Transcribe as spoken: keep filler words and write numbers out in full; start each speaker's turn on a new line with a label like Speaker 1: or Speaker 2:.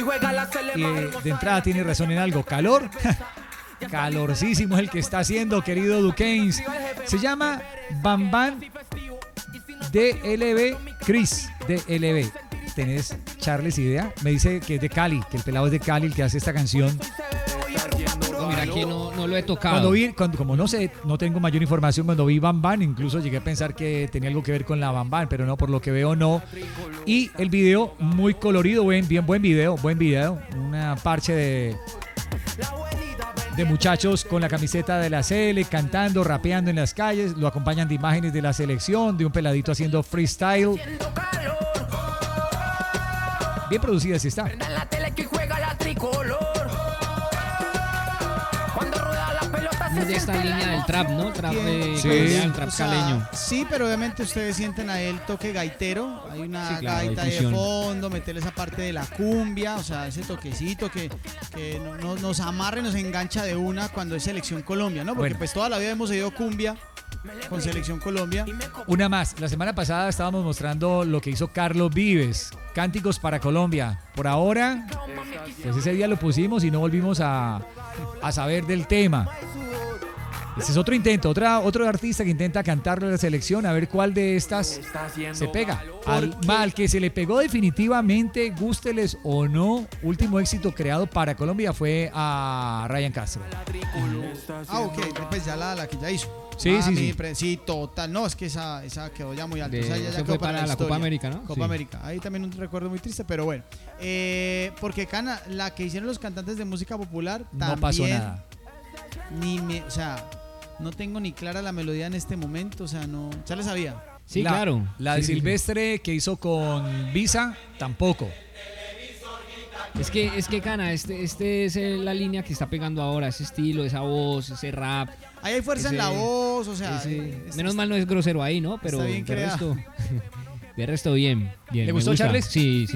Speaker 1: Y de, de entrada tiene razón en algo. Calor. Calorcísimo es el que está haciendo, querido Duquesne. Se llama Bam Bam D L B Chris D L B. ¿Tenés, Charles, idea? Me dice que es de Cali, que el pelado es de Cali, el que hace esta canción.
Speaker 2: No, mira, aquí no, no lo he tocado.
Speaker 1: Cuando vi, cuando, como no sé, no tengo mayor información, cuando vi Bam Bam, incluso llegué a pensar que tenía algo que ver con la Bam Bam, pero no, por lo que veo no. Y el video muy colorido, buen, bien buen video, buen video. Una parche de... de muchachos con la camiseta de la Sele, cantando, rapeando en las calles, lo acompañan de imágenes de la selección, de un peladito haciendo freestyle. Bien producida sí está.
Speaker 2: Muy de esta línea del trap, ¿no? Trap de
Speaker 1: Sí.
Speaker 2: colombiano, trap
Speaker 3: O sea,
Speaker 2: caleño.
Speaker 3: sí, pero obviamente ustedes sienten a él toque gaitero. Hay una
Speaker 2: Sí, claro,
Speaker 3: gaita
Speaker 2: hay
Speaker 3: de
Speaker 2: fusión.
Speaker 3: fondo, meterle esa parte de la cumbia, o sea, ese toquecito que, que no- no- nos amarra y nos engancha de una cuando es Selección Colombia, ¿no? Porque
Speaker 1: Bueno.
Speaker 3: pues toda la vida hemos oído cumbia con Selección Colombia.
Speaker 1: Una más. La semana pasada estábamos mostrando lo que hizo Carlos Vives. Cánticos para Colombia. Por ahora, pues ese día lo pusimos y no volvimos a, a saber del tema. Ese es otro intento, otra, otro artista que intenta cantarle a la selección, a ver cuál de estas se pega. Al, al que se le pegó definitivamente, gústeles o no, último éxito creado para Colombia fue a Ryan Castro.
Speaker 3: Ah, ok, pues ya la, la que ya hizo.
Speaker 1: Sí,
Speaker 3: Ah,
Speaker 1: sí,
Speaker 3: mi
Speaker 1: sí.
Speaker 3: pre- sí, total. No, es que esa, esa quedó ya muy alta.
Speaker 2: De-
Speaker 3: o sea, ya, ya
Speaker 2: eso
Speaker 3: quedó
Speaker 2: fue para la
Speaker 3: historia.
Speaker 2: Copa América, ¿no?
Speaker 3: Copa
Speaker 2: Sí.
Speaker 3: América. Ahí también un recuerdo muy triste, pero bueno. Eh, porque Cana, la que hicieron los cantantes de música popular,
Speaker 1: No
Speaker 3: también
Speaker 1: pasó nada.
Speaker 3: Ni me, o sea, no tengo ni clara la melodía en este momento, o sea, no, ya la sabía.
Speaker 2: Sí,
Speaker 1: la,
Speaker 2: claro.
Speaker 1: La de
Speaker 2: Sí, sí, sí.
Speaker 1: Silvestre que hizo con Visa, tampoco.
Speaker 2: Es que, es que Cana, este, este es eh, la línea que está pegando ahora, ese estilo, esa voz, ese rap.
Speaker 3: Ahí hay fuerza en
Speaker 2: Ese-
Speaker 3: la voz, o sea,
Speaker 2: ese-
Speaker 3: es-
Speaker 2: menos mal no es grosero ahí, ¿no? Pero
Speaker 3: está bien
Speaker 2: de
Speaker 3: creado.
Speaker 2: resto, de resto bien, bien.
Speaker 1: ¿Le
Speaker 2: me
Speaker 1: gustó,
Speaker 2: gusta.
Speaker 1: Charles?
Speaker 2: Sí, sí.